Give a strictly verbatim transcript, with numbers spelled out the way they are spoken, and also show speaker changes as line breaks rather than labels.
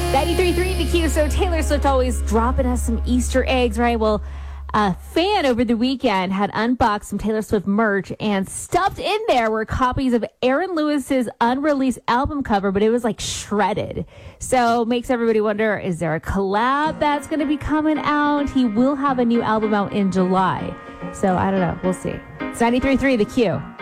ninety-three point three The Q. So Taylor Swift always dropping us some Easter eggs, right? Well, a fan over the weekend had unboxed some Taylor Swift merch, and stuffed in there were copies of Aaron Lewis's unreleased album cover, but it was like shredded. So makes everybody wonder, is there a collab that's going to be coming out? He will have a new album out in July. So I don't know. We'll see. It's ninety-three point three The Q.